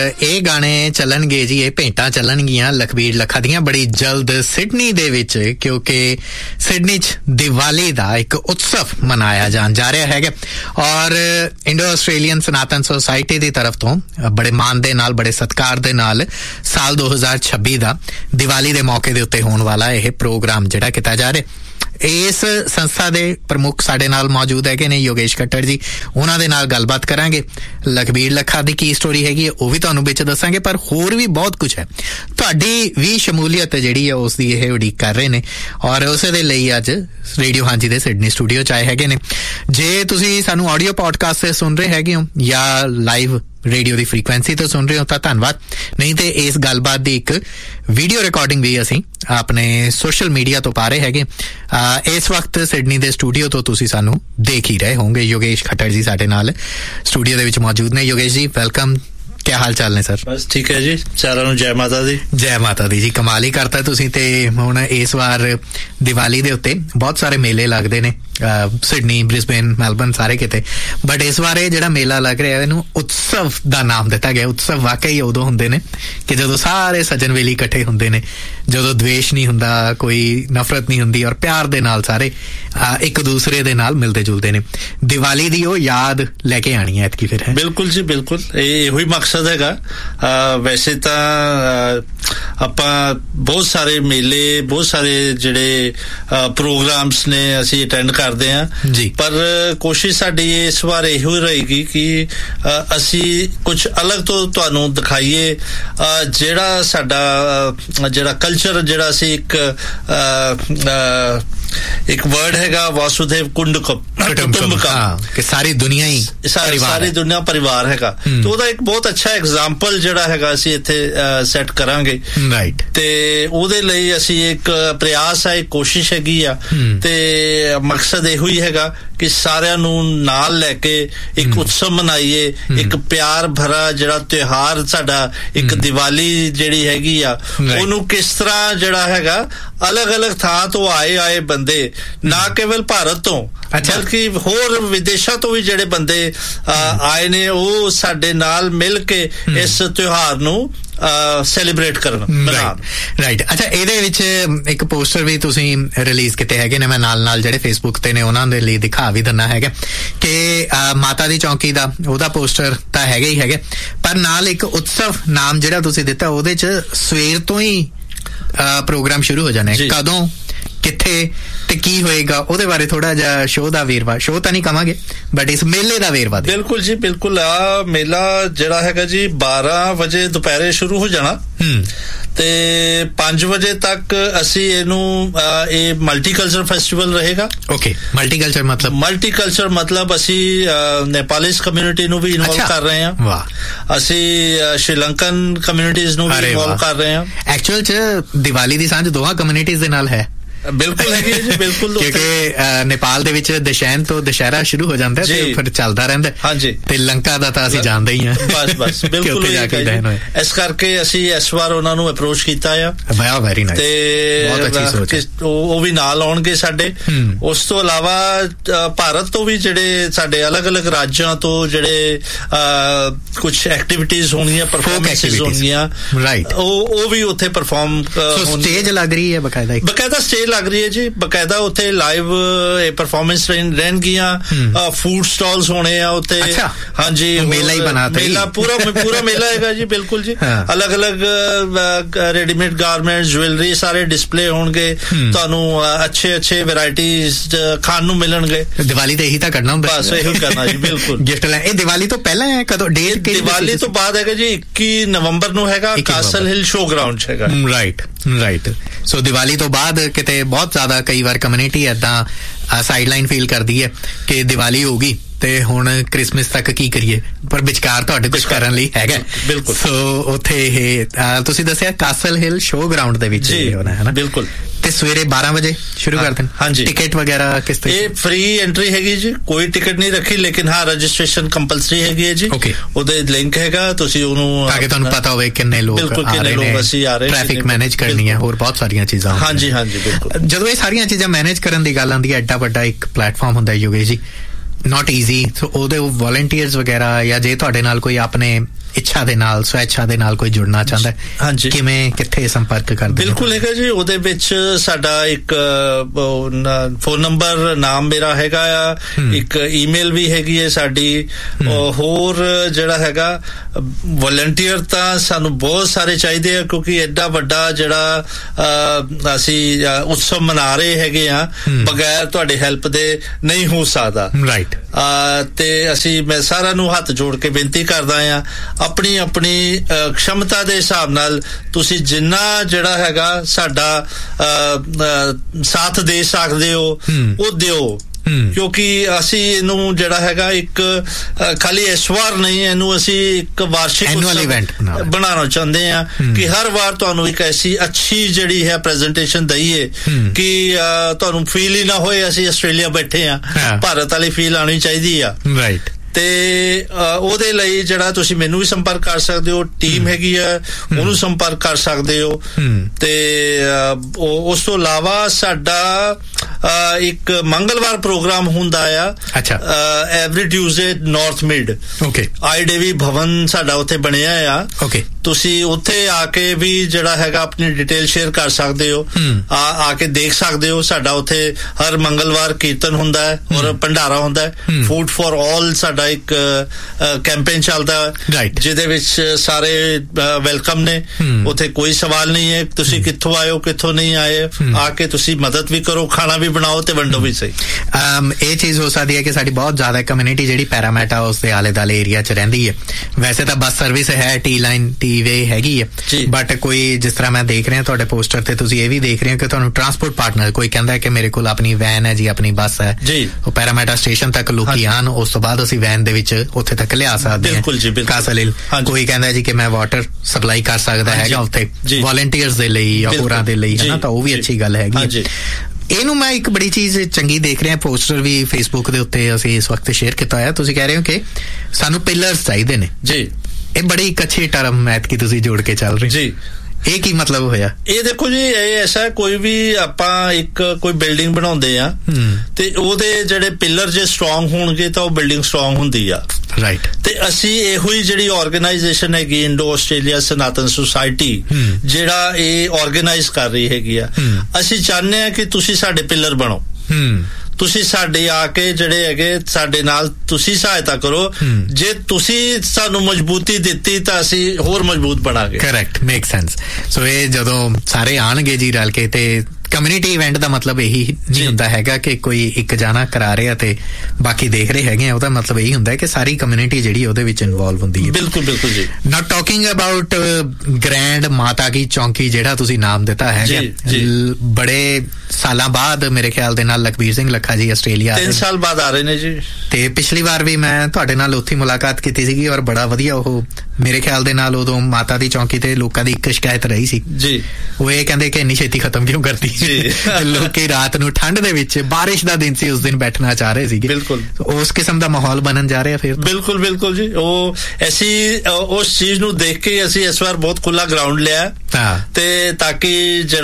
ਇਹ ਗਾਣੇ ਚੱਲਣਗੇ ਜੀ, ਇਹ ਭੇਂਟਾਂ ਚੱਲਣਗੀਆਂ ਲਖਬੀਰ ਲੱਖਾ ਦੀਆਂ ਬੜੀ ਜਲਦ ਸਿਡਨੀ ਦੇ ਵਿੱਚ, ਕਿਉਂਕਿ ਸਿਡਨੀ 'ਚ ਦੀਵਾਲੀ ਦਾ ਇੱਕ ਉਤਸਵ ਮਨਾਇਆ ਜਾਣ ਜਾ ਰਿਹਾ ਹੈਗਾ ਔਰ ਇੰਡੋ ਆਸਟ੍ਰੇਲੀਅਨ ਸਨਾਤਨ ਸੋਸਾਇਟੀ ਦੀ ਤਰਫ ਤੋਂ ਬੜੇ ਮਾਣ ਦੇ ਨਾਲ, ਬੜੇ ਸਤਿਕਾਰ ਦੇ ਨਾਲ ਸਾਲ 2026 ਦਾ ਦੀਵਾਲੀ ਦੇ ਮੌਕੇ ਦੇ ਉੱਤੇ ਹੋਣ ਵਾਲਾ ਇਹ ਪ੍ਰੋਗਰਾਮ ਜਿਹੜਾ ਕੀਤਾ ਜਾ ਰਿਹਾ। ਇਸ ਸੰਸਥਾ ਦੇ ਪ੍ਰਮੁੱਖ ਸਾਡੇ ਨਾਲ ਮੌਜੂਦ ਹੈਗੇ ਨੇ ਯੋਗੇਸ਼ ਖੱਟੜ ਜੀ, ਉਹਨਾਂ ਦੇ ਨਾਲ ਗੱਲਬਾਤ ਕਰਾਂਗੇ। ਲਖਬੀਰ ਲੱਖਾ ਦੀ ਕੀ ਸਟੋਰੀ ਹੈਗੀ ਹੈ ਉਹ ਵੀ ਤੁਹਾਨੂੰ ਵਿੱਚ ਦੱਸਾਂਗੇ, ਪਰ ਹੋਰ ਵੀ ਬਹੁਤ ਕੁਝ ਹੈ। ਤੁਹਾਡੀ ਵੀ ਸ਼ਮੂਲੀਅਤ ਜਿਹੜੀ ਹੈ ਉਸ ਦੀ ਇਹ ਉਡੀਕ ਕਰ ਰਹੇ ਨੇ ਔਰ ਉਸੇ ਦੇ ਲਈ ਅੱਜ ਰੇਡੀਓ ਹਾਂਜੀ ਦੇ ਸਿਡਨੀ ਸਟੂਡੀਓ 'ਚ ਆਏ ਹੈਗੇ ਨੇ। ਜੇ ਤੁਸੀਂ ਸਾਨੂੰ ਆਡੀਓ ਪੋਡਕਾਸਟ 'ਤੇ ਸੁਣ ਰਹੇ ਹੈਗੇ ਹੋ ਜਾਂ ਲਾਈਵ ਰੇਡੀਓ ਦੀ ਫ੍ਰੀਕੁਐਂਸੀ ਤੋਂ ਸੁਣ ਰਹੇ ਹੋ ਤਾਂ ਧੰਨਵਾਦ, ਨਹੀਂ ਤੇ ਇਸ ਗੱਲਬਾਤ ਦੀ ਇੱਕ ਵੀਡੀਓ ਰਿਕਾਰਡਿੰਗ ਵੀ ਅਸੀਂ ਆਪਣੇ ਸੋਸ਼ਲ ਮੀਡੀਆ ਤੋਂ ਪਾ ਰਹੇ ਹੈਗੇ। ਇਸ ਵਕਤ ਸਿਡਨੀ ਦੇ ਸਟੂਡੀਓ ਤੋਂ ਤੁਸੀਂ ਸਾਨੂੰ ਦੇਖ ਹੀ ਰਹੇ ਹੋਗੇ। ਯੋਗੇਸ਼ ਖੱਟੜ ਜੀ ਸਾਡੇ ਨਾਲ ਸਟੂਡੀਓ ਦੇ ਵਿੱਚ ਮੌਜੂਦ ਨੇ। ਯੋਗੇਸ਼ ਜੀ ਵੈਲਕਮ, ਕੀ ਹਾਲ ਚਾਲ ਨੇ ਸਰ? ਬਸ ਠੀਕ ਹੈ ਜੀ, ਸਾਰਿਆਂ ਨੂੰ ਜੈ ਮਾਤਾ ਦੀ। ਜੈ ਮਾਤਾ ਦੀ ਜੀ, ਕਮਾਲ ਹੀ ਕਰਤਾ ਤੁਸੀਂ। ਤੇ ਹੁਣ ਇਸ ਵਾਰ ਦੀਵਾਲੀ ਦੇ ਉੱਤੇ ਬਹੁਤ ਸਾਰੇ ਮੇਲੇ ਲੱਗਦੇ ਨੇ, ਸਿਡਨੀ, ਬ੍ਰਿਸਬੇਨ, ਮੈਲਬਰਨ, ਸਾਰੇ ਕਿਤੇ, ਬਟ ਇਸ ਵਾਰ ਇਹ ਜਿਹੜਾ ਮੇਲਾ ਲੱਗ ਰਿਹਾ ਇਹਨੂੰ ਉਤਸਵ ਦਾ ਨਾਮ ਦਿੱਤਾ ਗਿਆ। ਉਤਸਵ ਵਾਕਈ ਉਦੋਂ ਹੁੰਦੇ ਨੇ ਕਿ ਜਦੋਂ ਸਾਰੇ ਸੱਜਣ ਵੇਲੀ ਇਕੱਠੇ ਹੁੰਦੇ ਨੇ, ਜਦੋਂ ਦਵੇਸ਼ ਨਹੀਂ ਹੁੰਦਾ, ਕੋਈ ਨਫ਼ਰਤ ਨਹੀਂ ਹੁੰਦੀ ਔਰ ਪਿਆਰ ਦੇ ਨਾਲ ਸਾਰੇ ਇੱਕ ਦੂਸਰੇ ਦੇ ਨਾਲ ਮਿਲਦੇ ਜੁਲਦੇ ਨੇ। ਦੀਵਾਲੀ ਦੀ ਉਹ ਯਾਦ ਲੈ ਕੇ ਆਣੀ ਹੈ ਐਤਕੀ ਫਿਰ। ਬਿਲਕੁਲ ਜੀ ਬਿਲਕੁਲ, ਇਹੋ ਹੀ ਮਕਸਦ ਹੈਗਾ। ਵੈਸੇ ਤਾਂ ਆਪਾਂ ਬਹੁਤ ਸਾਰੇ ਮੇਲੇ, ਬਹੁਤ ਸਾਰੇ ਜਿਹੜੇ ਪ੍ਰੋਗਰਾਮਸ ਨੇ ਅਸੀਂ ਅਟੈਂਡ ਕਰਦੇ ਹਾਂ ਜੀ, ਪਰ ਕੋਸ਼ਿਸ਼ ਸਾਡੀ ਇਸ ਵਾਰ ਇਹੋ ਰਹੇਗੀ ਕਿ ਅਸੀਂ ਕੁਝ ਅਲੱਗ ਤੋਂ ਤੁਹਾਨੂੰ ਦਿਖਾਈਏ। ਜਿਹੜਾ ਸਾਡਾ ਜਿਹੜਾ ਕਲਚਰ, ਜਿਹੜਾ ਅਸੀਂ ਇੱਕ ਵਰਡ ਹੈਗਾ ਵਾਸੁਦੇਵ ਕੁਟੁੰਬਕਮ, ਕਿ ਸਾਰੀ ਦੁਨੀਆ ਹੀ ਸਾਰੀ ਦੁਨੀਆ ਪਰਿਵਾਰ ਹੈਗਾ, ਤੇ ਉਹਦਾ ਇੱਕ ਬਹੁਤ ਅੱਛਾ ਐਗਜ਼ਾਮਪਲ ਜਿਹੜਾ ਹੈਗਾ ਅਸੀਂ ਇੱਥੇ ਸੈੱਟ ਕਰਾਂਗੇ। ਰਾਈਟ, ਤੇ ਉਹਦੇ ਲਈ ਅਸੀਂ ਇੱਕ ਪ੍ਰਯਾਸ ਹੈ, ਇੱਕ ਕੋਸ਼ਿਸ਼ ਹੈਗੀ ਆ, ਤੇ ਮਕਸਦ ਇਹੋ ਹੀ ਹੈਗਾ ਕਿ ਸਾਰਿਆਂ ਨੂੰ ਨਾਲ ਲੈ ਕੇ ਇੱਕ ਉਤਸਵ ਮਨਾਈਏ, ਇੱਕ ਪਿਆਰ ਭਰਾ ਜਿਹੜਾ ਤਿਉਹਾਰ ਸਾਡਾ ਇੱਕ ਦੀਵਾਲੀ ਜਿਹੜੀ ਹੈਗੀ ਆ, ਉਹਨੂੰ ਕਿਸ ਤਰ੍ਹਾਂ ਜਿਹੜਾ ਹੈਗਾ ਅਲੱਗ-ਅਲੱਗ ਥਾਂ ਤੋਂ ਆਏ ਬੰਦੇ, ਨਾ ਕੇਵਲ ਭਾਰਤ ਤੋਂ ਬਲਕਿ ਹੋਰ ਵਿਦੇਸ਼ਾਂ ਤੋਂ ਵੀ ਜਿਹੜੇ ਬੰਦੇ ਆਏ ਨੇ, ਉਹ ਸਾਡੇ ਨਾਲ ਮਿਲ ਕੇ ਇਸ ਤਿਉਹਾਰ ਨੂੰ ਸੈਲੀਬ੍ਰੇਟ ਕਰਨ। ਰਾਈਟ, ਅੱਛਾ, ਇਹਦੇ ਵਿੱਚ ਇੱਕ ਪੋਸਟਰ ਵੀ ਤੁਸੀਂ ਰਿਲੀਜ਼ ਕੀਤੇ ਹੈਗੇ ਨੇ, ਮੈਂ ਨਾਲ ਜਿਹੜੇ ਫੇਸਬੁੱਕ ਤੇ ਨੇ ਉਹਨਾਂ ਦੇ ਲਈ ਦਿਖਾ ਵੀ ਦਿੰਨਾ ਹੈਗਾ ਕਿ ਮਾਤਾ ਦੀ ਚੌਂਕੀ ਦਾ ਉਹਦਾ ਪੋਸਟਰ ਤਾਂ ਹੈਗਾ ਹੀ ਹੈਗਾ, ਪਰ ਨਾਲ ਇੱਕ ਉਤਸਵ ਨਾਮ ਜਿਹੜਾ ਤੁਸੀਂ ਦਿੱਤਾ ਉਹਦੇ 'ਚ ਸਵੇਰ ਤੋਂ ਹੀ ਪ੍ਰੋਗਰਾਮ ਸ਼ੁਰੂ ਹੋ ਜਾਣੇ। ਕਦੋਂ, ਕਿੱਥੇ ਤੇ ਕੀ ਹੋਏਗਾ ਉਹਦੇ ਬਾਰੇ ਥੋੜਾ ਜਿਹਾ ਸ਼ੋਅ ਦਾ ਵੇਰਵਾ, ਸ਼ੋਅ ਤਾਂ ਨਹੀਂ ਕਵਾਂਗੇ ਬਟ ਇਸ ਮੇਲੇ ਦਾ ਵੇਰਵਾ। ਬਿਲਕੁਲ ਜੀ ਬਿਲਕੁਲ, ਆ ਮੇਲਾ ਜਿਹੜਾ ਹੈਗਾ ਜੀ 12 ਵਜੇ ਦੁਪਹਿਰੇ ਸ਼ੁਰੂ ਹੋ ਜਾਣਾ ਤੇ 5 ਵਜੇ ਤੱਕ ਅਸੀਂ ਇਹਨੂੰ ਇਹ ਮਲਟੀਕਲਚਰ ਫੈਸਟੀਵਲ ਰਹੇਗਾ। ਓਕੇ, ਮਲਟੀਕਲਚਰ ਮਤਲਬ ਅਸੀਂ ਨੇਪਾਲੀਜ਼ ਕਮਿਊਨਿਟੀ ਨੂੰ ਵੀ ਇਨਵੋਲਵ ਕਰ ਰਹੇ ਹਾਂ। ਵਾਹ। ਅਸੀਂ ਸ਼੍ਰੀਲੰਕਨ ਕਮਿਊਨਿਟੀਜ਼ ਨੂੰ ਵੀ ਇਨਵੋਲਵ ਕਰ ਰਹੇ ਹਾਂ। ਐਕਚੁਅਲ 'ਚ ਦੀਵਾਲੀ ਦੀ ਸਾਂਝ ਦੋਹਾਂ ਕਮਿਊਨਿਟੀਜ਼ ਦੇ ਨਾਲ ਹੈ। ਬਿਲਕੁਲ ਹੈਗੀ ਜੀ, ਬਿਲਕੁਲ, ਕਿਉਂਕਿ ਨੇਪਾਲ ਦੇ ਵਿੱਚ ਦਸ਼ੈਨ ਤੋਂ ਦੁਸ਼ਹਿਰਾ ਸ਼ੁਰੂ ਹੋ ਜਾਂਦਾ ਤੇ ਫਿਰ ਚੱਲਦਾ ਰਹਿੰਦਾ। ਹਾਂਜੀ, ਤੇ ਲੰਕਾ ਦਾ ਤਾਂ ਅਸੀਂ ਜਾਣਦੇ ਹੀ ਹਾਂ। ਬਸ ਬਿਲਕੁਲ, ਇਸ ਕਰਕੇ ਅਸੀਂ ਇਸ ਵਾਰ ਉਹਨਾਂ ਨੂੰ ਅਪਰੋਚ ਕੀਤਾ ਆ। ਵੈਰੀ ਨਾਈਸ, ਤੇ ਬਹੁਤ ਅੱਛੀ ਸੋਚ ਹੈ। ਉਹ ਵੀ ਨਾਲ ਆਉਣਗੇ ਸਾਡੇ। ਉਸ ਤੋਂ ਇਲਾਵਾ ਭਾਰਤ ਤੋਂ ਵੀ ਜਿਹੜੇ ਸਾਡੇ ਅਲੱਗ-ਅਲੱਗ ਰਾਜਾਂ ਤੋਂ ਜਿਹੜੇ ਕੁਝ ਐਕਟੀਵਿਟੀਜ਼ ਹੋਣਗੀਆਂ, ਪਰਫਾਰਮੈਂਸਿਸ ਹੋਣਗੀਆਂ, ਰਾਈਟ, ਉਹ ਵੀ ਉੱਥੇ ਪਰਫਾਰਮ। ਸਟੇਜ ਲੱਗ ਰਹੀ ਹੈ, ਬਕਾਇਦਾ ਸਟੇਜ ਲੱਗ ਰਹੀ ਹੈ ਜੀ, ਬਕਾਇਦਾ ਉੱਥੇ ਲਾਈਵ ਪਰਫਾਰਮੈਂਸ ਰਹਿਣਗੀਆਂ, ਫੂਡ ਸਟਾਲਸ ਹੋਣੇ ਆ ਉੱਥੇ। ਹਾਂਜੀ, ਮੇਲਾ ਹੀ ਬਣਾਤਾ, ਮੇਲਾ ਪੂਰਾ ਮੇਲਾ ਹੈਗਾ ਜੀ। ਬਿਲਕੁਲ ਜੀ, ਅਲੱਗ-ਅਲੱਗ ਰੈਡੀਮੇਡ ਗਾਰਮੈਂਟਸ, ਜੁਐਲਰੀ ਸਾਰੇ ਡਿਸਪਲੇ ਹੋਣਗੇ, ਤੁਹਾਨੂੰ ਅੱਛੇ ਵੈਰਾਈਟੀਜ਼ ਖਾਣ ਨੂੰ ਮਿਲਣਗੇ। ਦੀਵਾਲੀ ਤੇ ਇਹੀ ਤਾਂ ਕਰਨਾ ਹੁੰਦਾ, ਬਸ ਇਹੀ ਕਰਨਾ ਜੀ। ਬਿਲਕੁਲ, ਗਿਫਟ ਲੈ। ਇਹ ਦੀਵਾਲੀ ਤੋਂ ਪਹਿਲਾਂ ਹੈ? ਕਦੋਂ ਡੇਟ? ਦੀਵਾਲੀ ਤੋਂ ਬਾਅਦ ਹੈਗਾ ਜੀ, 21 ਨਵੰਬਰ ਨੂੰ ਹੈਗਾ, ਕਾਸਲ ਹਿਲ ਸ਼ੋ ਗਰਾਊਂਡ 'ਚ ਹੈਗਾ। ਰਾਈਟ, ਸੋ ਦੀਵਾਲੀ ਤੋਂ ਬਾਅਦ ਕਿਤੇ ਬਹੁਤ ਜ਼ਿਆਦਾ ਕਈ ਵਾਰ ਕਮਿਊਨਿਟੀ ਏਦਾਂ ਸਾਈਡਲਾਈਨ ਫੀਲ ਕਰਦੀ ਹੈ ਕਿ ਦੀਵਾਲੀ ਹੋ ਗਈ ਤੇ ਹੁਣ ਕ੍ਰਿਸਮਸ ਤੱਕ ਕੀ ਕਰੀਏ, ਪਰ ਵਿਚਕਾਰ ਤੁਹਾਡੇ ਕੁਝ ਕਰਨ ਲਈ ਹੈਗਾ। ਬਿਲਕੁਲ, ਸੋ ਉੱਥੇ ਇਹ ਤੁਸੀਂ ਦੱਸਿਆ ਕਾਸਲ ਹਿਲ ਸ਼ੋ ਗਰਾਊਂਡ ਦੇ ਵਿੱਚ ਹੋਣਾ ਹੈ ਨਾ? ਬਿਲਕੁਲ, ਤੇ ਸਵੇਰੇ 12 ਵਜੇ ਸ਼ੁਰੂ ਕਰਦੇ ਨੇ। ਹਾਂਜੀ, ਟਿਕਟ ਵਗੈਰਾ ਕਿਸ ਤਰ੍ਹਾਂ? ਇਹ ਫ੍ਰੀ ਐਂਟਰੀ ਹੈਗੀ ਜੀ, ਕੋਈ ਟਿਕਟ ਨਹੀਂ ਰੱਖੀ, ਲੇਕਿਨ ਹਾਂ ਰਜਿਸਟ੍ਰੇਸ਼ਨ ਕੰਪਲਸਰੀ ਹੈਗੀ ਹੈ ਜੀ। ਉਹਦੇ ਲਿੰਕ ਹੈਗਾ, ਤੁਸੀਂ ਉਹਨੂੰ ਤਾਂ ਕਿ ਤੁਹਾਨੂੰ ਪਤਾ ਹੋਵੇ ਕਿੰਨੇ ਲੋਕ ਆ ਰਹੇ ਨੇ, ਟ੍ਰੈਫਿਕ ਮੈਨੇਜ ਕਰਨੀ ਹੈ, ਹੋਰ ਬਹੁਤ ਸਾਰੀਆਂ ਚੀਜ਼ਾਂ। ਹਾਂਜੀ, ਬਿਲਕੁਲ। ਜਦੋਂ ਇਹ ਸਾਰੀਆਂ ਚੀਜ਼ਾਂ ਮੈਨੇਜ ਕਰਨ ਦੀ ਗੱਲ ਆਉਂਦੀ ਹੈ, ਐਡਾ ਵੱਡਾ ਇੱਕ ਪਲੇਟਫਾਰਮ ਹੁੰਦਾ ਯੋਗੇਸ਼ ਜੀ, not easy। ਸੋ ਉਹਦੇ ਵੋਲੰਟੀਅਰਸ ਵਗੈਰਾ, ਜਾਂ ਜੇ ਤੁਹਾਡੇ ਨਾਲ ਕੋਈ ਆਪਣੇ ਇੱਛਾ ਦੇ ਨਾਲ ਸਵੈਛਾ ਦੇ ਨਾਲ ਕੋਈ ਜੁੜਨਾ ਚਾਹੁੰਦਾ ਹਾਂਜੀ ਕਿਵੇਂ ਕਿੱਥੇ ਸੰਪਰਕ ਕਰਦੇ? ਬਿਲਕੁਲ ਹੈਗਾ ਜੀ, ਉਹਦੇ ਵਿੱਚ ਸਾਡਾ ਇੱਕ ਫੋਨ ਨੰਬਰ ਨਾਮ ਮੇਰਾ ਹੈਗਾ ਆ, ਇੱਕ ਈਮੇਲ ਵੀ ਹੈਗੀ ਹੈ ਸਾਡੀ, ਹੋਰ ਜਿਹੜਾ ਹੈਗਾ ਵਲੰਟੀਅਰ ਤਾਂ ਸਾਨੂੰ ਬਹੁਤ ਸਾਰੇ ਚਾਹੀਦੇ ਆ ਕਿਉਂਕਿ ਐਡਾ ਵੱਡਾ ਜਿਹੜਾ ਅਸੀਂ ਉਤਸਵ ਮਨਾ ਰਹੇ ਹੈਗੇ ਆ ਬਗੈਰ ਤੁਹਾਡੇ ਹੈਲਪ ਦੇ ਨਹੀਂ ਹੋ ਸਕਦਾ। ਰਾਈਟ। ਤੇ ਅਸੀਂ ਮੈਂ ਸਾਰਿਆਂ ਨੂੰ ਹੱਥ ਜੋੜ ਕੇ ਬੇਨਤੀ ਕਰਦਾ ਆ, ਆਪਣੀ ਆਪਣੀ ਖਮਤਾ ਦੇ ਹਿਸਾਬ ਨਾਲ ਤੁਸੀਂ ਜਿੰਨਾ ਜਿਹੜਾ ਹੈਗਾ ਸਾਡਾ ਸਾਥ ਦੇ ਸਕਦੇ ਹੋ ਉਹ ਦਿਓ ਕਿਉਂਕਿ ਅਸੀਂ ਇਹਨੂੰ ਜਿਹੜਾ ਹੈਗਾ ਇੱਕ ਖਾਲੀ ਇਸ ਵਾਰ ਨਹੀਂ, ਇਹਨੂੰ ਅਸੀਂ ਇੱਕ ਵਾਰਸ਼ਿਕ ਇਵੈਂਟ ਬਣਾਉਣਾ ਚਾਹੁੰਦੇ ਆ ਕਿ ਹਰ ਵਾਰ ਤੁਹਾਨੂੰ ਇੱਕ ਐਸੀ ਅੱਛੀ ਜਿਹੜੀ ਹੈ ਪ੍ਰੈਜੈਂਟੇਸ਼ਨ ਦਈਏ ਕਿ ਤੁਹਾਨੂੰ ਫੀਲ ਹੀ ਨਾ ਹੋਏ ਅਸੀਂ ਆਸਟ੍ਰੇਲੀਆ ਬੈਠੇ ਆ, ਭਾਰਤ ਵਾਲੀ ਫੀਲ ਆਉਣੀ ਚਾਹੀਦੀ ਆ। ਰਾਈਟ। ਤੇ ਉਹਦੇ ਲਈ ਜਿਹੜਾ ਤੁਸੀਂ ਮੈਨੂੰ ਵੀ ਸੰਪਰਕ ਕਰ ਸਕਦੇ ਹੋ, ਟੀਮ ਹੈਗੀ ਆ ਉਹਨੂੰ ਸੰਪਰਕ ਕਰ ਸਕਦੇ ਹੋ। ਤੇ ਉਸ ਤੋਂ ਇਲਾਵਾ ਸਾਡਾ ਇੱਕ ਮੰਗਲਵਾਰ ਪ੍ਰੋਗਰਾਮ ਹੁੰਦਾ ਆ, ਅੱਛਾ, every Tuesday north mid. Okay. ਆਈਡੀਵੀ ਭਵਨ ਸਾਡਾ ਉੱਥੇ ਬਣਿਆ ਆ। ਓਕੇ। ਤੁਸੀਂ ਉੱਥੇ ਆ ਕੇ ਵੀ ਜਿਹੜਾ ਹੈਗਾ ਆਪਣੀ ਡਿਟੇਲ ਸ਼ੇਅਰ ਕਰ ਸਕਦੇ ਹੋ, ਆ ਕੇ ਦੇਖ ਸਕਦੇ ਹੋ। ਸਾਡਾ ਉੱਥੇ ਹਰ ਮੰਗਲਵਾਰ ਕੀਰਤਨ ਹੁੰਦਾ ਹੈ ਔਰ ਭੰਡਾਰਾ ਹੁੰਦਾ ਹੈ। ਫੂਡ ਫॉर ਆਲ ਸਾਡਾ ਇੱਕ ਕੈਂਪੇਨ ਚੱਲਦਾ ਹੈ ਜਿਹਦੇ ਵਿੱਚ ਸਾਰੇ ਵੈਲਕਮ ਨੇ, ਉੱਥੇ ਕੋਈ ਸਵਾਲ ਨਹੀਂ ਹੈ ਤੁਸੀਂ ਕਿੱਥੋਂ ਆਏ ਹੋ ਕਿੱਥੋਂ ਨਹੀਂ ਆਏ, ਆ ਕੇ ਤੁਸੀਂ ਮਦਦ ਵੀ ਕਰੋ, ਖਾਣਾ ਵੀ ਬਣਾਓ ਤੇ ਵੰਡੋ ਵੀ ਸਹੀ। ਇਹ ਚੀਜ਼ ਹੋ ਸਕਦੀ ਹੈ ਕਿ ਸਾਡੀ ਬਹੁਤ ਜ਼ਿਆਦਾ ਕਮਿਊਨਿਟੀ ਜਿਹੜੀ ਪੈਰਾਮੈਟਾ ਉਸ ਦੇ ਆਲੇ ਦੁਆਲੇ ਏਰੀਆ 'ਚ ਰਹਿੰਦੀ ਹੈ। ਵੈਸੇ ਤਾਂ ਬੱਸ ਸਰਵਿਸ ਹੈ, ਟੀ ਲਾਈਨ ਟੀ ਵੇ ਹੈਗੀ ਹੈ, ਬਟ ਕੋਈ ਜਿਸ ਤਰ੍ਹਾਂ ਮੈਂ ਦੇਖ ਰਿਹਾ ਤੁਹਾਡੇ ਪੋਸਟਰ ਤੇ ਤੁਸੀਂ ਇਹ ਵੀ ਦੇਖ ਰਹੇ ਹੋ ਕਿ ਤੁਹਾਨੂੰ ਟਰਾਂਸਪੋਰਟ ਪਾਰਟਨਰ ਕੋਈ ਕਹਿੰਦਾ ਕਿ ਮੇਰੇ ਕੋਲ ਆਪਣੀ ਵੈਨ ਹੈ ਜੀ, ਆਪਣੀ ਬੱਸ ਹੈ, ਉਹ ਪੈਰਾਮੈਟਾ ਸਟੇਸ਼ਨ ਤੱਕ ਲੋਕੀ ਆਣ, ਉਸ ਤੋਂ ਬਾਅਦ ਅਸੀਂ ਵੈਨ ਦੇ ਵਿੱਚ ਉੱਥੇ ਤੱਕ ਲਿਆ ਸਕਦੇ ਹਾਂ ਕਾਸਲ। ਕੋਈ ਕਹਿੰਦਾ ਜੀ ਕਿ ਮੈਂ ਵਾਟਰ ਸਪਲਾਈ ਕਰ ਸਕਦਾ ਹੈਗਾ ਉੱਥੇ ਵਾਲੰਟੀਅਰਸ ਦੇ ਲਈ ਜਾਂ ਹੋਰਾਂ ਦੇ ਲਈ, ਹਨਾ, ਤਾਂ ਉਹ ਵੀ ਅੱਛੀ ਗੱਲ ਹੈਗੀ। ਇਹਨੂੰ ਮੈਂ ਇੱਕ ਬੜੀ ਚੀਜ਼ ਚੰਗੀ ਦੇਖ ਰਿਹਾ, ਪੋਸਟਰ ਵੀ ਫੇਸਬੁੱਕ ਦੇ ਉੱਤੇ ਅਸੀਂ ਇਸ ਵਕਤ ਸ਼ੇਅਰ ਕੀਤਾ ਹੋਇਆ, ਤੁਸੀਂ ਕਹਿ ਰਹੇ ਹੋ ਕਿ ਸਾਨੂੰ ਪਿਲਰਸ ਚਾਹੀਦੇ ਨੇ ਜੀ। ਇਹ ਬੜੀ ਇੱਕ ਅੱਛੀ ਟਰਮ ਐਤਕੀ ਤੁਸੀਂ ਜੋੜ ਕੇ ਚੱਲ ਰਹੇ ਜੀ। ਇਹ ਕੀ ਮਤਲਬ ਹੋਇਆ? ਇਹ ਦੇਖੋ ਜੀ, ਇਹ ਐਸਾ ਕੋਈ ਵੀ ਆਪਾਂ ਇੱਕ ਕੋਈ ਬਿਲਡਿੰਗ ਬਣਾਉਂਦੇ ਆ ਤੇ ਉਹਦੇ ਜਿਹੜੇ ਪਿਲਰ ਜੇ ਸਟਰੋਂਗ ਹੋਣਗੇ ਤਾਂ ਉਹ ਬਿਲਡਿੰਗ ਸਟਰੋਂਗ ਹੁੰਦੀ ਆ। ਰਾਈਟ। ਤੇ ਅਸੀਂ ਇਹੋ ਹੀ ਜਿਹੜੀ ਆਰਗੇਨਾਈਜੇਸ਼ਨ ਹੈਗੀ ਇੰਡੋ ਆਸਟ੍ਰੇਲੀਆ ਸਨਾਤਨ ਸੁਸਾਇਟੀ ਜਿਹੜਾ ਇਹ ਆਰਗੇਨਾਈਜ਼ ਕਰ ਰਹੀ ਹੈਗੀ ਆ, ਅਸੀਂ ਚਾਹੁੰਦੇ ਆ ਕਿ ਤੁਸੀਂ ਸਾਡੇ ਪਿਲਰ ਬਣੋ। ਤੁਸੀਂ ਸਾਡੇ ਆ ਕੇ ਜਿਹੜੇ ਹੈਗੇ ਸਾਡੇ ਨਾਲ ਤੁਸੀਂ ਸਹਾਇਤਾ ਕਰੋ, ਜੇ ਤੁਸੀਂ ਸਾਨੂੰ ਮਜ਼ਬੂਤੀ ਦਿੱਤੀ ਤਾਂ ਅਸੀਂ ਹੋਰ ਮਜ਼ਬੂਤ ਬਣਾਂਗੇ। Correct, make sense. ਸੋ ਇਹ ਜਦੋਂ ਸਾਰੇ ਆਣਗੇ ਜੀ ਰਲ ਕੇ, ਤੇ ਕਮਿਊਨਿਟੀ ਇਵੈਂਟ ਦਾ ਮਤਲਬ ਇਹੀ ਨਹੀਂ ਹੁੰਦਾ ਹੈਗਾ ਕਿ ਕੋਈ ਇੱਕ ਜਾਣਾ ਕਰਾ ਰਿਹਾ ਤੇ ਬਾਕੀ ਦੇਖ ਰਹੇ ਹੈਗੇ ਆ, ਉਹਦਾ ਮਤਲਬ ਇਹੀ ਹੁੰਦਾ ਹੈ ਕਿ ਸਾਰੀ ਕਮਿਊਨਿਟੀ ਜਿਹੜੀ ਉਹਦੇ ਵਿੱਚ ਇਨਵੋਲਵ ਹੁੰਦੀ ਹੈ। ਬਿਲਕੁਲ ਬਿਲਕੁਲ ਜੀ। ਨਾਟ ਟਾਕਿੰਗ ਅਬਾਊਟ ਗ੍ਰੈਂਡ ਮਾਤਾ ਕੀ ਚੌਂਕੀ ਜਿਹੜਾ ਤੁਸੀਂ ਨਾਮ ਦਿੱਤਾ ਹੈਗਾ, ਬੜੇ ਸਾਲਾਂ ਬਾਅਦ ਮੇਰੇ ਖਿਆਲ ਦੇ ਨਾਲ ਲਖਬੀਰ ਸਿੰਘ ਲੱਖਾ ਜੀ ਆਸਟ੍ਰੇਲੀਆ 3 ਸਾਲ ਬਾਅਦ ਆ ਰਹੇ ਨੇ ਜੀ। ਤੇ ਪਿਛਲੀ ਵਾਰ ਵੀ ਮੈਂ ਤੁਹਾਡੇ ਨਾਲ ਉੱਥੇ ਮੁਲਾਕਾਤ ਕੀਤੀ ਸੀਗੀ ਔਰ ਬੜਾ ਵਧੀਆ, ਉਹ ਮੇਰੇ ਖਿਆਲ ਦੇ ਨਾਲ ਉਦੋਂ ਮਾਤਾ ਦੀ ਚੌਂਕੀ ਤੇ ਲੋਕਾਂ ਦੀ ਇੱਕ ਸ਼ਿਕਾਇਤ ਰਹੀ ਸੀ ਜੀ, ਉਹ ਇਹ ਕਹਿੰਦੇ ਕਿ ਇੰਨੀ ਛੇਤੀ ਖਤਮ ਕਿਉਂ ਕਰਦੀ ਲੋਕੀ ਰਾਤ ਨੂੰ ਠੰਡ ਦੇ ਵਿੱਚ, ਬਾਰਿਸ਼ ਦਾ ਦਿਨ ਸੀ ਉਸ ਦਿਨ, ਬੈਠਣਾ ਚਾਹ ਰਹੇ ਸੀਗੇ। ਬਿਲਕੁਲ ਉਸ ਕਿਸਮ ਦਾ ਮਾਹੌਲ ਬਣਨ ਜਾ ਰਿਹਾ ਫਿਰ। ਬਿਲਕੁਲ ਬਿਲਕੁਲ ਜੀ, ਉਹ ਅਸੀਂ ਉਸ ਚੀਜ਼ ਨੂੰ ਦੇਖ ਕੇ ਅਸੀਂ ਇਸ ਵਾਰ ਬਹੁਤ ਖੁੱਲਾ ਗਰਾਊਂਡ ਲਿਆ ਤੇ ਤਾਂ ਕਿ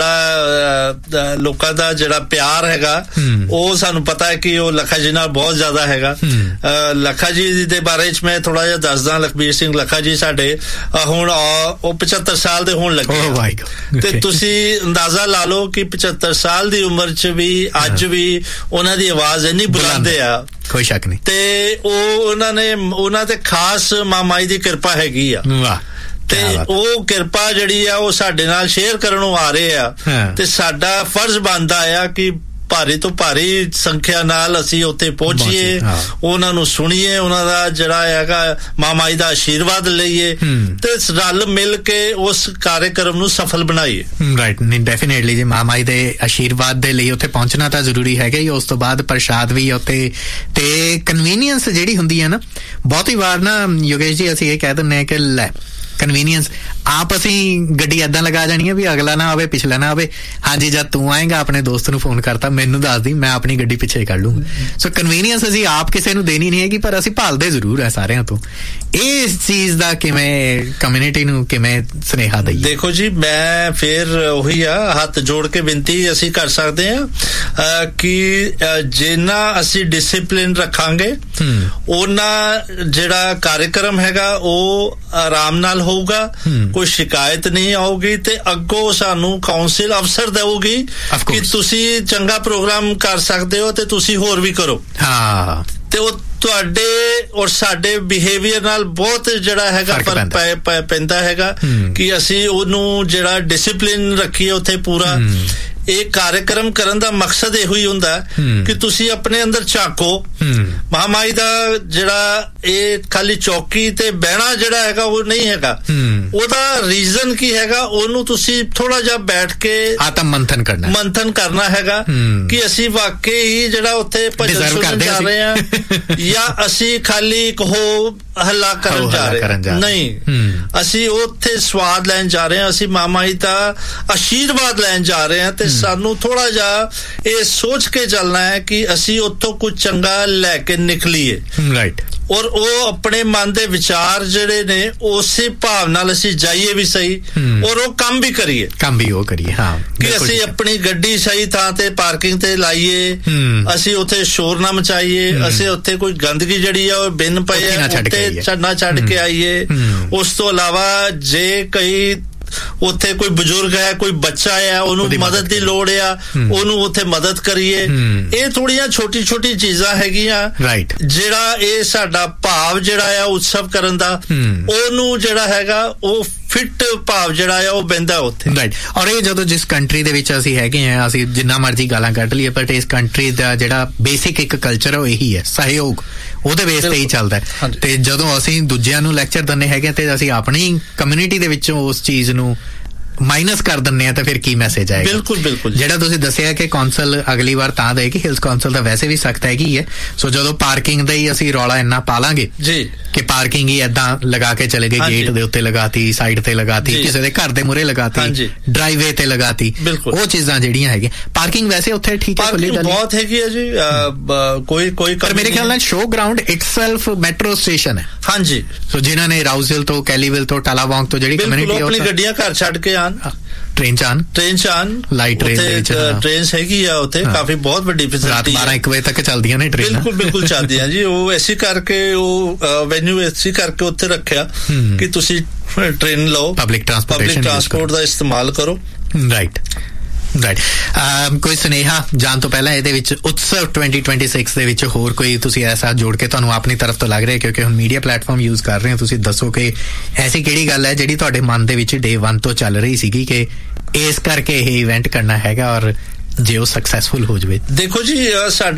ਜਿਹੜਾ ਲੋਕਾਂ ਦਾ ਜਿਹੜਾ ਪਿਆਰ ਹੈਗਾ ਉਹ ਸਾਨੂੰ ਪਤਾ ਹੈ ਕਿ ਉਹ ਲੱਖਾ ਜੀ ਨਾਲ ਬਹੁਤ ਜ਼ਿਆਦਾ ਹੈਗਾ। ਲੱਖਾ ਜੀ ਦੇ ਬਾਰੇ ਚ ਮੈਂ ਥੋੜਾ ਜਿਹਾ ਦੱਸਦਾ। ਲਖਬੀਰ ਸਿੰਘ ਲੱਖਾ ਜੀ ਸਾਡੇ ਹੁਣ ਉਹ 75 ਸਾਲ ਦੇ ਹੋਣ ਲੱਗੇ ਤੇ ਤੁਸੀਂ ਅੰਦਾਜ਼ਾ ਲਾ ਲਓ ਕਿ 75 ਸਾਲ ਦੀ ਉਮਰ ਚ ਵੀ ਅੱਜ ਵੀ ਉਹਨਾਂ ਦੀ ਆਵਾਜ਼ ਇੰਨੀ ਬੁਲੰਦ ਆ, ਕੋਈ ਸ਼ੱਕ ਨਹੀਂ। ਤੇ ਉਹ ਉਹਨਾਂ ਤੇ ਖਾਸ ਮਾਮਾਈ ਦੀ ਕਿਰਪਾ ਹੈਗੀ ਆ। ਤੇ ਉਹ ਕਿਰਪਾ ਜਿਹੜੀ ਆ ਉਹ ਸਾਡੇ ਨਾਲ ਸ਼ੇਅਰ ਕਰਨ ਨੂੰ ਆ ਰਹੇ ਆ ਤੇ ਸਾਡਾ ਫਰਜ਼ ਬਣਦਾ ਆ ਕਿ ਭਾਰੀ ਤੋਂ ਭਾਰੀ ਸੰਖਿਆ ਨਾਲ ਅਸੀਂ ਉੱਥੇ ਪਹੁੰਚੀਏ, ਉਹਨਾਂ ਨੂੰ ਸੁਣੀਏ, ਉਹਨਾਂ ਦਾ ਜਿਹੜਾ ਹੈਗਾ ਮਾਮਾਈ ਦਾ ਆਸ਼ੀਰਵਾਦ ਲਈਏ ਤੇ ਰਲ ਮਿਲ ਕੇ ਉਸ ਕਾਰਜਕ੍ਰਮ ਨੂੰ ਸਫਲ ਬਣਾਈਏ। ਰਾਈਟ, ਨਹੀਂ ਡੈਫੀਨੇਟਲੀ ਜੀ, ਮਾਮਾਈ ਦੇ ਆਸ਼ੀਰਵਾਦ ਦੇ ਲਈ ਉੱਥੇ ਪਹੁੰਚਣਾ ਤਾਂ ਜ਼ਰੂਰੀ ਹੈਗਾ ਹੀ। ਉਸ ਤੋਂ ਬਾਅਦ ਪ੍ਰਸ਼ਾਦ ਵੀ ਉੱਥੇ, ਤੇ ਕਨਵੀਨੀਅੰਸ ਜਿਹੜੀ ਹੁੰਦੀ ਹੈ ਨਾ, ਬਹੁਤੀ ਵਾਰ ਨਾ ਯੋਗੇਸ਼ ਜੀ ਅਸੀਂ ਇਹ ਕਹਿ ਦਿੰਦੇ ਹਾਂ ਕਿ ਲੈ ਕਨਵੀਨੀਅੰਸ ਆਪ ਅਸੀਂ ਗੱਡੀ ਏਦਾਂ ਲਗਾ ਜਾਣੀ ਹੈ ਵੀ ਅਗਲਾ ਨਾ ਆਵੇ ਪਿਛਲਾ ਨਾ ਆਵੇ, ਹਾਂਜੀ ਜਦ ਤੂੰ ਆਏਗਾ ਆਪਣੇ ਦੋਸਤ ਨੂੰ ਫੋਨ ਕਰਤਾ ਮੈਨੂੰ ਦੱਸ ਦੀ ਮੈਂ ਆਪਣੀ ਗੱਡੀ ਪਿੱਛੇ ਕਰ ਲੂੰ। ਸੋ ਕਨਵੀਨੀਅੰਸ ਅਸੀਂ ਆਪ ਕਿਸੇ ਨੂੰ ਦੇਣੀ ਨਹੀਂ ਹੈਗੀ, ਪਰ ਅਸੀਂ ਭਾਲਦੇ ਜ਼ਰੂਰ ਹੈ ਸਾਰਿਆਂ ਤੋਂ। ਇਸ ਚੀਜ਼ ਦਾ ਕਿਵੇਂ ਕਮਿਊਨਿਟੀ ਨੂੰ ਕਿਵੇਂ ਸੁਨੇਹਾ ਦਈਏ? ਦੇਖੋ ਜੀ, ਮੈਂ ਫਿਰ ਉਹੀ ਆ ਹੱਥ ਜੋੜ ਕੇ ਬੇਨਤੀ ਅਸੀਂ ਕਰ ਸਕਦੇ ਹਾਂ ਕਿ ਜਿੰਨਾ ਅਸੀਂ ਡਿਸਿਪਲਿਨ ਰੱਖਾਂਗੇ ਉਹਨਾਂ ਜਿਹੜਾ ਕਾਰਜਕ੍ਰਮ ਹੈਗਾ ਉਹ ਆਰਾਮ ਨਾਲ ਹੋਊਗਾ, ਕੋਈ ਸ਼ਿਕਾਇਤ ਨਹੀਂ ਆਊਗੀ ਤੇ ਅੱਗੋਂ ਸਾਨੂੰ ਕਾਉਂਸਲ ਅਫਸਰ ਦੇਊਗੀ ਕਿ ਤੁਸੀਂ ਚੰਗਾ ਪ੍ਰੋਗਰਾਮ ਕਰ ਸਕਦੇ ਹੋ ਤੇ ਤੁਸੀਂ ਹੋਰ ਵੀ ਕਰੋ। ਹਾਂ, ਤੇ ਉਹ ਤੁਹਾਡੇ ਔਰ ਸਾਡੇ ਬਿਹੇਵੀਅਰ ਨਾਲ ਬਹੁਤ ਜਿਹੜਾ ਹੈਗਾ ਫਰਕ ਪੈਂਦਾ ਹੈਗਾ ਕਿ ਅਸੀਂ ਉਹਨੂੰ ਜਿਹੜਾ ਡਿਸਿਪਲਿਨ ਰੱਖੀਏ ਉੱਥੇ ਪੂਰਾ। ਇਹ ਕਾਰਜਕ੍ਰਮ ਕਰਨ ਦਾ ਮਕਸਦ ਇਹੋ ਹੀ ਹੁੰਦਾ ਕਿ ਤੁਸੀਂ ਆਪਣੇ ਅੰਦਰ ਝਾਕੋ। ਮਹਾਮਾਈ ਦਾ ਜਿਹੜਾ ਇਹ ਖਾਲੀ ਚੌਕੀ ਤੇ ਬਹਿਣਾ ਜਿਹੜਾ ਹੈਗਾ ਉਹ ਨਹੀਂ ਹੈਗਾ, ਉਹਦਾ ਰੀਜ਼ਨ ਕੀ ਹੈਗਾ ਉਹਨੂੰ ਤੁਸੀਂ ਥੋੜਾ ਜਿਹਾ ਬੈਠ ਕੇ ਆਤਮ ਮੰਥਨ ਕਰਨਾ ਹੈਗਾ ਕਿ ਅਸੀਂ ਵਾਕਈ ਜਿਹੜਾ ਉੱਥੇ ਭਜਨ ਸੁਣਨ ਜਾ ਰਹੇ ਹਾਂ ਜਾਂ ਅਸੀਂ ਖਾਲੀ ਇੱਕ ਹੋ ਹੱਲਾ ਕਰਨ ਜਾ ਰਹੇ ਨਹੀਂ, ਅਸੀਂ ਉੱਥੇ ਸਵਾਦ ਲੈਣ ਜਾ ਰਹੇ ਹਾਂ, ਅਸੀਂ ਮਾਮਾਈ ਦਾ ਆਸ਼ੀਰਵਾਦ ਲੈਣ ਜਾ ਰਹੇ ਹਾਂ। ਤੇ ਸਾਨੂੰ ਥੋੜਾ ਜਿਹਾ ਇਹ ਸੋਚ ਕੇ ਚੱਲਣਾ ਹੈ ਕਿ ਅਸੀਂ ਉੱਥੋਂ ਕੁਝ ਚੰਗਾ ਲੈ ਕੇ ਨਿਕਲੀਏ। ਰਾਈਟ। ਔਰ ਉਹ ਆਪਣੇ ਮਨ ਦੇ ਵਿਚਾਰ ਜਿਹੜੇ ਨੇ ਉਸੇ ਭਾਵ ਨਾਲ ਅਸੀਂ ਜਾਈਏ ਵੀ ਸਹੀ ਔਰ ਉਹ ਕੰਮ ਵੀ ਕਰੀਏ। ਹਾਂ, ਕਿ ਅਸੀਂ ਆਪਣੀ ਗੱਡੀ ਸਹੀ ਥਾਂ ਤੇ ਪਾਰਕਿੰਗ ਤੇ ਲਾਈਏ, ਅਸੀਂ ਉੱਥੇ ਸ਼ੋਰ ਨਾ ਮਚਾਈਏ, ਅਸੀਂ ਉੱਥੇ ਕੋਈ ਗੰਦਗੀ ਜਿਹੜੀ ਆ ਉਹ ਬਿਨ ਪਏ ਉੱਤੇ ਨਾ ਛੱਡ ਕੇ ਆਈਏ। ਉਸ ਤੋਂ ਇਲਾਵਾ ਜੇ ਕਈ ਉੱਥੇ ਕੋਈ ਬਜ਼ੁਰਗ ਹੈ, ਕੋਈ ਬੱਚਾ ਆ, ਉਹਨੂੰ ਮਦਦ ਦੀ ਲੋੜ ਆ, ਉਹਨੂੰ ਉੱਥੇ ਮਦਦ ਕਰੀਏ। ਇਹ ਥੋੜੀਆਂ ਛੋਟੀ ਛੋਟੀ ਚੀਜ਼ਾਂ ਹੈਗੀਆਂ ਜਿਹੜਾ ਇਹ ਸਾਡਾ ਭਾਵ ਜਿਹੜਾ ਆ ਉਤਸਵ ਕਰਨ ਦਾ ਉਹਨੂੰ ਜਿਹੜਾ ਹੈਗਾ ਉਹ ਫਿੱਟ ਭਾਵ ਜਿਹੜਾ ਆ ਉਹ ਬਹਿੰਦਾ ਉੱਥੇ। ਰਾਈਟ। ਔਰ ਇਹ ਜਦੋਂ ਜਿਸ ਕੰਟਰੀ ਦੇ ਵਿੱਚ ਅਸੀਂ ਹੈਗੇ ਆ, ਅਸੀਂ ਜਿੰਨਾ ਮਰਜ਼ੀ ਗਾਲਾਂ ਕੱਢ ਲਈਏ, ਬਟ ਇਸ ਕੰਟਰੀ ਦਾ ਜਿਹੜਾ ਬੇਸਿਕ ਇੱਕ ਕਲਚਰ ਉਹ ਇਹੀ ਹੈ, ਸਹਿਯੋਗ, ਉਹਦੇ ਬੇਸ ਤੇ ਹੀ ਚੱਲਦਾ। ਤੇ ਜਦੋਂ ਅਸੀਂ ਦੂਜਿਆਂ ਨੂੰ ਲੈਕਚਰ ਦਿੰਦੇ ਹੈਗੇ ਤੇ ਅਸੀਂ ਆਪਣੀ ਕਮਿਊਨਿਟੀ ਦੇ ਵਿੱਚੋਂ ਉਸ ਚੀਜ਼ ਨੂੰ ਮਾਈਨਸ ਕਰ ਦਿੰਦੇ ਆ ਤਾਂ ਫਿਰ ਕੀ ਮੈਸੇਜ ਆਏਗਾ? ਬਿਲਕੁਲ। ਜਿਹੜਾ ਤੁਸੀਂ ਦੱਸਿਆ ਕਿ ਕੌਂਸਲ ਅਗਲੀ ਵਾਰ ਤਾਂ ਦੇਗੀ, ਹਿਲਸ ਕੌਂਸਲ ਦਾ ਵੈਸੇ ਵੀ ਸਖਤ ਹੈਗੀ ਹੈ। ਸੋ ਜਦੋਂ ਪਾਰਕਿੰਗ ਦਾ ਹੀ ਅਸੀਂ ਰੌਲਾ ਇੰਨਾ ਪਾ ਲਾਂਗੇ ਜੀ ਕਿ ਪਾਰਕਿੰਗ ਹੀ ਏਦਾਂ ਲਗਾ ਕੇ ਚਲੇ ਗਏ, ਗੇਟ ਦੇ ਉੱਤੇ ਲਗਾਤੀ, ਸਾਈਡ ਤੇ ਲਗਾਤੀ, ਕਿਸੇ ਦੇ ਘਰ ਦੇ ਮੂਹਰੇ ਲਗਾਤੀ, ਡਰਾਈਵੇ ਤੇ ਲਗਾਤੀ, ਉਹ ਚੀਜ਼ਾਂ ਜਿਹੜੀਆਂ ਹੈਗੀਆਂ। ਪਾਰਕਿੰਗ ਵੈਸੇ ਉੱਥੇ ਠੀਕ ਹੈ, ਖੁੱਲੀ ਬਹੁਤ ਹੈਗੀ ਹੈ ਜੀ, ਕੋਈ ਪਰ ਮੇਰੇ ਖਿਆਲ ਨਾਲ show ground itself metro station ਹੈ। ਹਾਂਜੀ। ਸੋ ਜਿਨ੍ਹਾਂ ਨੇ ਰਾਊਜ਼ਿਲ ਤੋਂ, ਕੈਲੀਵਿਲ ਤੋਂ, ਟਾਲਾਵਾਂਗ ਤੋਂ ਜਿਹੜੀ ਕਮਿਊਨਿਟੀ ਆਪਣੀ ਗੱਡੀਆਂ ਘਰ ਛੱਡ ਕੇ ਟ੍ਰੇਨ ਚ ਆਨ ਲਾਈਟ ਟ੍ਰੇਨ ਹੈਗੀ ਆ ਉੱਥੇ, ਕਾਫੀ ਬਹੁਤ ਵੱਡੀ ਫੈਸਿਲਿਟੀ, 12-1 ਵਜੇ ਤੱਕ ਚੱਲਦੀਆਂ ਨੇ ਟ੍ਰੇਨਾਂ। ਬਿਲਕੁਲ ਚੱਲਦੀਆਂ ਜੀ। ਉਹ ਐਸੀ ਕਰਕੇ ਉਹ ਵੈਨਿਊ ਐਸੀ ਕਰਕੇ ਉੱਥੇ ਰੱਖਿਆ ਕਿ ਤੁਸੀਂ ਟ੍ਰੇਨ ਲਓ, ਪਬਲਿਕ ਟਰਾਂਸਪੋਰਟ ਦਾ ਇਸਤੇਮਾਲ ਕਰੋ। ਰਾਈਟ। ਕੋਈ ਸੁਨੇਹਾ ਜਾਣ ਤੋਂ ਪਹਿਲਾਂ ਇਹਦੇ ਵਿੱਚ ਉਤਸਵ 2026 ਦੇ ਵਿੱਚ ਹੋਰ ਕੋਈ ਤੁਸੀਂ ਐਸਾ ਜੋੜ ਕੇ ਤੁਹਾਨੂੰ ਆਪਣੀ ਤਰਫ ਤੋਂ ਲੱਗ ਰਿਹਾ, ਕਿਉਂਕਿ ਹੁਣ ਮੀਡੀਆ ਪਲੇਟਫਾਰਮ ਯੂਜ਼ ਕਰ ਰਹੇ ਹੋ, ਤੁਸੀਂ ਦੱਸੋ ਕਿ ਐਸੀ ਕਿਹੜੀ ਗੱਲ ਹੈ ਜਿਹੜੀ ਤੁਹਾਡੇ ਮਨ ਦੇ ਵਿੱਚ ਡੇ 1 ਤੋਂ ਚੱਲ ਰਹੀ ਸੀਗੀ ਕਿ ਇਸ ਕਰਕੇ ਇਹ ਇਵੈਂਟ ਕਰਨਾ ਹੈਗਾ ਔਰ ਜੇ ਉਹ ਸਕਸੈਸਫੁਲ ਹੋ ਜਾਵੇ? ਦੇਖੋ ਜੀ,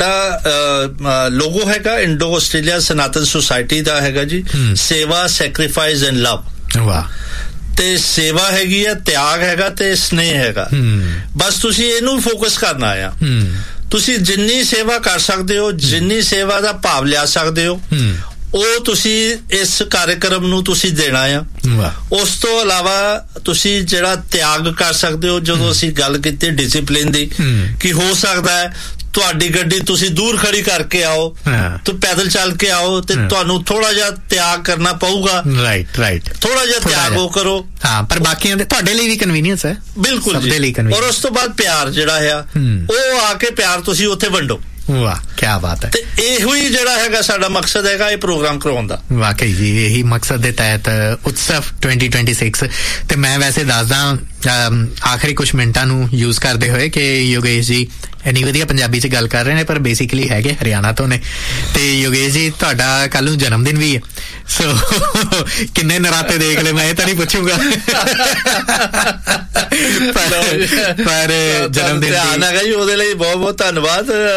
ਸਾਡਾ ਲੋਗੋ ਹੈਗਾ ਇੰਡੋ ਆਸਟ੍ਰੇਲੀਆ ਸਨਾਤਨ ਸੁਸਾਇਟੀ ਦਾ ਹੈਗਾ ਜੀ, ਸੇਵਾ, ਸੈਕਰੀਫਾਈਸ ਐਂਡ ਲਵ। ਵਾਹ। ਤੇ ਸੇਵਾ ਹੈਗੀ ਆ, ਤਿਆਗ ਹੈਗਾ ਤੇ ਸਨੇਹ ਹੈਗਾ। ਬਸ ਤੁਸੀਂ ਇਹਨੂੰ ਫੋਕਸ ਕਰਨਾ ਆ। ਤੁਸੀਂ ਜਿੰਨੀ ਸੇਵਾ ਕਰ ਸਕਦੇ ਹੋ, ਜਿੰਨੀ ਸੇਵਾ ਦਾ ਭਾਵ ਲਿਆ ਸਕਦੇ ਹੋ, ਉਹ ਤੁਸੀਂ ਇਸ ਕਾਰਜਕ੍ਰਮ ਨੂੰ ਤੁਸੀਂ ਦੇਣਾ ਆ। ਉਸ ਤੋਂ ਇਲਾਵਾ ਤੁਸੀਂ ਜਿਹੜਾ ਤਿਆਗ ਕਰ ਸਕਦੇ ਹੋ, ਜਦੋਂ ਅਸੀਂ ਗੱਲ ਕੀਤੀ ਡਿਸਿਪਲਿਨ ਦੀ, ਕਿ ਹੋ ਸਕਦਾ ਹੈ ਤੁਹਾਡੀ ਗੱਡੀ ਤੁਸੀਂ ਦੂਰ ਖੜੀ ਕਰਕੇ ਆਓ, ਤੇ ਪੈਦਲ ਚੱਲ ਕੇ ਆਓ, ਤੇ ਤੁਹਾਨੂੰ ਥੋੜਾ ਜਿਹਾ ਤਿਆਗ ਕਰਨਾ ਪਊਗਾ। ਰਾਈਟ। ਥੋੜਾ ਜਿਹਾ ਤਿਆਗ ਉਹ ਕਰੋ। ਹਾਂ, ਪਰ ਬਾਕੀਆਂ ਦੇ ਤੁਹਾਡੇ ਲਈ ਵੀ ਕਨਵੀਨੀਅੰਸ ਹੈ। ਬਿਲਕੁਲ ਜੀ। ਔਰ ਉਸ ਤੋਂ ਬਾਅਦ ਪਿਆਰ ਜਿਹੜਾ ਆ ਉਹ ਆ ਕੇ ਪਿਆਰ ਤੁਸੀਂ ਉੱਥੇ ਵੰਡੋ। ਵਾਹ, ਕੀ ਬਾਤ ਹੈ। ਤੇ ਇਹੋ ਹੀ ਜਿਹੜਾ ਹੈਗਾ ਸਾਡਾ ਮਕਸਦ ਹੈਗਾ ਇਹ ਪ੍ਰੋਗਰਾਮ ਕਰਾਉਣ ਦਾ। ਵਾਕਈ ਜੀ, ਇਹੀ ਮਕਸਦ ਦੇ ਤਹਿਤ ਉਤਸਵ 2026। ਤੇ ਮੈਂ ਵੈਸੇ ਦੱਸਦਾ ਆਖਰੀ ਕੁਝ ਮਿੰਟਾਂ ਨੂੰ ਯੂਜ਼ ਕਰਦੇ ਹੋਏ ਕਿ ਯੋਗੇਸ਼ ਜੀ ਇੰਨੀ ਵਧੀਆ ਪੰਜਾਬੀ 'ਚ ਗੱਲ ਕਰ ਰਹੇ ਨੇ, ਪਰ ਬੇਸਿਕਲੀ ਹੈਗੇ ਹਰਿਆਣਾ ਤੋਂ ਨੇ। ਤੇ ਯੋਗੇਸ਼ ਜੀ, ਤੁਹਾਡਾ ਕੱਲ ਨੂੰ ਜਨਮ ਦਿਨ ਵੀ ਹੈ, ਸੋ ਕਿੰਨੇ ਨਰਾਤੇ ਦੇਖ ਲਏ ਮੈਂ ਇਹ ਤਾਂ ਨਹੀਂ ਪੁੱਛੂਗਾ, ਪਰ ਜਨਮ ਦਿਨ ਹੈਗਾ ਜੀ, ਉਹਦੇ ਲਈ ਬਹੁਤ ਬਹੁਤ ਧੰਨਵਾਦ ਤੁਹਾਡਾ।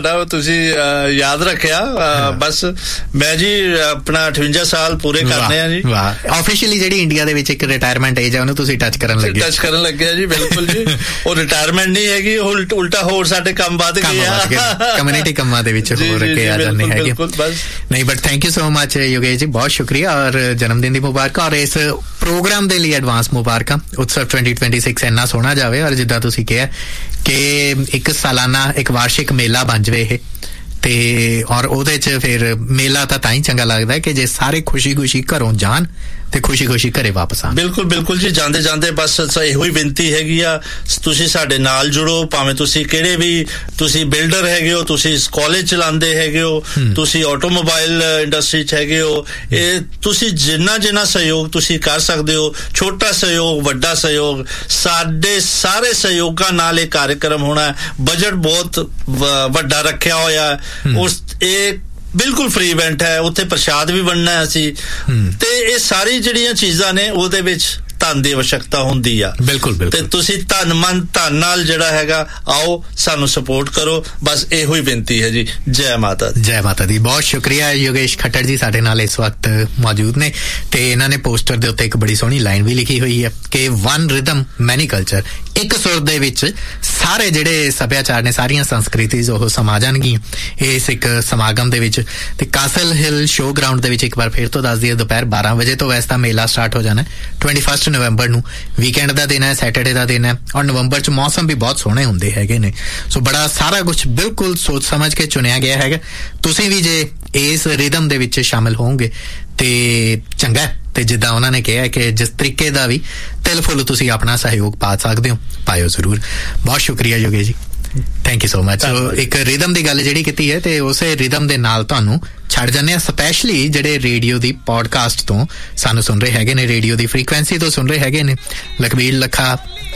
ਸਾਹਿਬ ਤੁਸੀਂ ਯਾਦ ਰੱਖਿਆ। ਬਸ ਮੈਂ ਜੀ ਆਪਣਾ 58 ਸਾਲ ਪੂਰੇ ਕਰਨੇ ਆ ਜੀ। ਵਾਹ, ਆਫੀਸ਼ੀਅਲੀ ਜਿਹੜੀ ਇੰਡੀਆ ਦੇ ਵਿੱਚ ਇੱਕ ਰਿਟਾਇਰਮੈਂਟ ਏਜ ਹੈ ਉਹਨੂੰ ਤੁਸੀਂ ਟੱਚ ਕਰਨ ਲੱਗੇ ਜੀ। ਬਿਲਕੁਲ ਜੀ, ਉਹ ਰਿਟਾਇਰਮੈਂਟ ਨਹੀਂ ਹੈਗੀ, ਉਲਟਾ ਹੋਰ ਸਾਡੇ ਕੰਮ ਵੱਧ ਗਏ ਆ, ਕਮਿਊਨਿਟੀ ਕੰਮਾਂ ਦੇ ਵਿੱਚ ਹੋਰ ਕੇ ਆ ਜਾਂਦੇ ਹੈਗੇ। ਨਹੀਂ, but thank you so much Yogesh ਜੀ, ਬਹੁਤ ਸ਼ੁਕਰੀਆ ਔਰ ਜਨਮ ਦਿਨ ਦੀ ਮੁਬਾਰਕਾਂ ਔਰ ਇਸ ਪ੍ਰੋਗਰਾਮ ਦੇ ਲਈ ਐਡਵਾਂਸ ਮੁਬਾਰਕਾਂ। ਉਤਸਵ 2026 ਇੰਨਾ ਸੋਹਣਾ ਜਾਵੇ ਔਰ ਜਿੱਦਾਂ ਤੁਸੀਂ ਕਿਹਾ ਕਿ ਇੱਕ ਸਾਲਾਨਾ ਇੱਕ ਵਾਰਸ਼ਿਕ ਮੇਲਾ ਬਣ ਜਾਵੇ ਇਹ, ਤੇ ਔਰ ਉਹਦੇ 'ਚ ਫਿਰ ਮੇਲਾ ਤਾਂ ਹੀ ਚੰਗਾ ਲੱਗਦਾ ਕਿ ਜੇ ਸਾਰੇ ਖੁਸ਼ੀ ਘਰੋਂ ਜਾਣ ਤੇ ਖੁਸ਼ੀ ਘਰੇ ਵਾਪਸ ਆਣ। ਬਿਲਕੁਲ ਜੀ, ਜਾਂਦੇ ਬਸ ਇਹੋ ਹੀ ਬੇਨਤੀ ਹੈਗੀ ਆ, ਤੁਸੀਂ ਸਾਡੇ ਨਾਲ ਜੁੜੋ, ਭਾਵੇਂ ਤੁਸੀਂ ਕਿਹੜੇ ਵੀ ਤੁਸੀਂ ਬਿਲਡਰ ਹੈਗੇ ਹੋ, ਤੁਸੀਂ ਕਾਲਜ ਚਲਾਉਂਦੇ ਹੈਗੇ ਹੋ, ਤੁਸੀਂ ਆਟੋਮੋਬਾਈਲ ਇੰਡਸਟਰੀ 'ਚ ਹੈਗੇ ਹੋ, ਇਹ ਤੁਸੀਂ ਜਿੰਨਾ ਸਹਿਯੋਗ ਤੁਸੀਂ ਕਰ ਸਕਦੇ ਹੋ, ਛੋਟਾ ਸਹਿਯੋਗ ਵੱਡਾ ਸਹਿਯੋਗ, ਸਾਡੇ ਸਾਰੇ ਸਹਿਯੋਗਾਂ ਨਾਲ ਇਹ ਕਾਰਜਕ੍ਰਮ ਹੋਣਾ। ਬਜਟ ਬਹੁਤ ਵੱਡਾ ਰੱਖਿਆ ਹੋਇਆ, ਉਸ ਇਹ ਬਿਲਕੁਲ ਫ੍ਰੀ ਇਵੈਂਟ ਹੈ, ਉੱਥੇ ਪ੍ਰਸ਼ਾਦ ਵੀ ਬਣਨਾ ਅਸੀਂ, ਤੇ ਇਹ ਸਾਰੀ ਜਿਹੜੀਆਂ ਚੀਜ਼ਾਂ ਨੇ ਉਹਦੇ ਵਿੱਚ ਧਨ ਦੀ ਆਵਸ਼ਕਤਾ ਹੁੰਦੀ ਆ। ਬਿਲਕੁਲ ਤੇ ਤੁਸੀਂ ਧਨ ਨਾਲ ਜਿਹੜਾ ਹੈਗਾ ਆਓ ਸਾਨੂੰ ਸਪੋਰਟ ਕਰੋ, ਬਸ ਇਹੋ ਹੀ ਬੇਨਤੀ ਹੈ ਜੀ। ਜੈ ਮਾਤਾ ਦੀ। ਬਹੁਤ ਸ਼ੁਕਰੀਆ ਯੋਗੇਸ਼ ਖੱਟੜ ਜੀ ਸਾਡੇ ਨਾਲ ਇਸ ਵਕਤ ਮੌਜੂਦ ਨੇ ਤੇ ਇਹਨਾਂ ਨੇ ਪੋਸਟਰ ਦੇ ਉੱਤੇ ਇੱਕ ਬੜੀ ਸੋਹਣੀ ਲਾਈਨ ਵੀ ਲਿਖੀ ਹੋਈ ਹੈ ਕਿ ਵਨ ਰਿਦਮ ਮੈਨੀ ਕਲਚਰ, ਇੱਕ ਸੁਰ ਦੇ ਵਿੱਚ ਸਾਰੇ ਜਿਹੜੇ ਸੱਭਿਆਚਾਰ ਨੇ, ਸਾਰੀਆਂ ਸੰਸਕ੍ਰਿਤੀਜ਼ ਉਹ ਸਮਾ ਜਾਣਗੀਆਂ ਇਸ ਇੱਕ ਸਮਾਗਮ ਦੇ ਵਿੱਚ। ਤੇ ਕਾਸਲ ਹਿੱਲ ਸ਼ੋਅ ਗਰਾਊਂਡ ਦੇ ਵਿੱਚ ਇੱਕ ਵਾਰ ਫਿਰ ਤੋਂ ਦੱਸ ਦਈਏ, ਦੁਪਹਿਰ 12 ਵਜੇ ਤੋਂ ਵੈਸੇ ਤਾਂ ਮੇਲਾ ਸਟਾਰਟ ਹੋ ਜਾਣਾ 21 ਨਵੰਬਰ ਨੂੰ, ਵੀਕਐਂਡ ਦਾ ਦਿਨ ਹੈ, ਸੈਟਰਡੇ ਦਾ ਦਿਨ ਹੈ ਔਰ ਨਵੰਬਰ 'ਚ ਮੌਸਮ ਵੀ ਬਹੁਤ ਸੋਹਣੇ ਹੁੰਦੇ ਹੈਗੇ ਨੇ। ਸੋ ਬੜਾ ਸਾਰਾ ਕੁਝ ਬਿਲਕੁਲ ਸੋਚ ਸਮਝ ਕੇ ਚੁਣਿਆ ਗਿਆ ਹੈਗਾ। ਤੁਸੀਂ ਵੀ ਜੇ ਇਸ ਰਿਦਮ ਦੇ ਵਿੱਚ ਸ਼ਾਮਿਲ ਹੋਵੋਗੇ ਤੇ ਚੰਗਾ, ਤੇ ਜਿੱਦਾਂ ਉਹਨਾਂ ਨੇ ਕਿਹਾ ਕਿ ਜਿਸ ਤਰੀਕੇ ਦਾ ਵੀ ਤਿਲ ਫੁੱਲ ਤੁਸੀਂ ਆਪਣਾ ਸਹਿਯੋਗ ਪਾ ਸਕਦੇ ਹੋ, ਪਾਇਓ ਜ਼ਰੂਰ। ਬਹੁਤ ਸ਼ੁਕਰੀਆ ਯੋਗੇਸ਼ ਜੀ, ਥੈਂਕ ਯੂ ਸੋ ਮਚ। ਸੋ ਇੱਕ ਰਿਦਮ ਦੀ ਗੱਲ ਜਿਹੜੀ ਕੀਤੀ ਹੈ ਤੇ ਉਸੇ ਰਿਦਮ ਦੇ ਨਾਲ ਤੁਹਾਨੂੰ ਛੱਡ ਜਾਂਦੇ ਆ, ਸਪੈਸ਼ਲੀ ਜਿਹੜੇ ਰੇਡੀਓ ਦੀ ਪੋਡਕਾਸਟ ਤੋਂ ਸਾਨੂੰ ਸੁਣ ਰਹੇ ਹੈਗੇ ਨੇ, ਰੇਡੀਓ ਦੀ ਫ੍ਰੀਕੁਐਂਸੀ ਤੋਂ ਸੁਣ ਰਹੇ ਹੈਗੇ ਨੇ। ਲਖਬੀਰ ਲੱਖਾ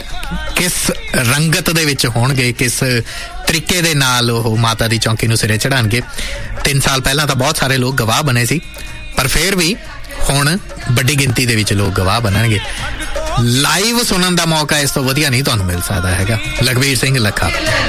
ਕਿਸ ਰੰਗਤ ਦੇ ਵਿੱਚ ਹੋਣਗੇ, ਕਿਸ ਤਰੀਕੇ ਦੇ ਨਾਲ ਉਹ ਮਾਤਾ ਦੀ ਚੌਂਕੀ ਨੂੰ ਸਿਰੇ ਚੜਾਉਣਗੇ। 3 ਸਾਲ ਪਹਿਲਾਂ ਤਾਂ ਬਹੁਤ ਸਾਰੇ ਲੋਕ ਗਵਾਹ ਬਣੇ ਸੀ, ਪਰ ਫਿਰ ਵੀ ਹੁਣ ਵੱਡੀ ਗਿਣਤੀ ਦੇ ਵਿੱਚ ਲੋਕ ਗਵਾਹ ਬਣਨਗੇ। ਲਾਈਵ ਸੁਣਨ ਦਾ ਮੌਕਾ ਇਸ ਤੋਂ ਵਧੀਆ ਨਹੀਂ ਤੁਹਾਨੂੰ ਮਿਲ ਸਕਦਾ ਹੈਗਾ। ਲਖਬੀਰ ਸਿੰਘ ਲੱਖਾ।